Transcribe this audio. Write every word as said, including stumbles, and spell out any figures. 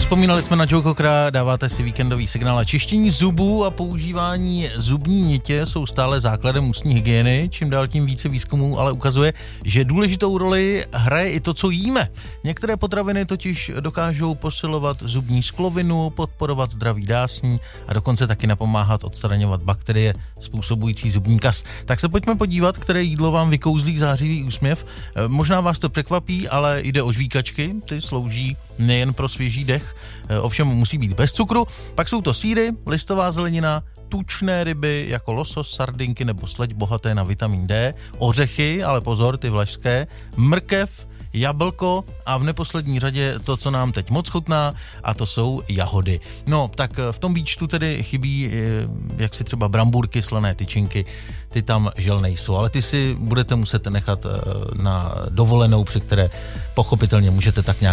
Vzpomínali jsme na Joe Cockera, dáváte si víkendový signál a čištění zubů a používání zubní nitě jsou stále základem ústní hygieny. Čím dál tím více výzkumů ale ukazuje, že důležitou roli hraje i to, co jíme. Některé potraviny totiž dokážou posilovat zubní sklovinu, podporovat zdraví dásní a dokonce taky napomáhat odstraňovat bakterie způsobující zubní kas. Tak se pojďme podívat, které jídlo vám vykouzlí zářivý úsměv. Možná vás to překvapí, ale jde o žvíkačky, ty slouží nejen pro svěží dech, ovšem musí být bez cukru. Pak jsou to sýry, listová zelenina, tučné ryby jako losos, sardinky nebo sleď bohaté na vitamin D, ořechy, ale pozor, ty vlašské, mrkev, jablko a v neposlední řadě to, co nám teď moc chutná, a to jsou jahody. No, tak v tom výčtu tedy chybí jak si třeba brambůrky, slané tyčinky, ty tam žel nejsou, ale ty si budete muset nechat na dovolenou, při které pochopitelně můžete tak nějak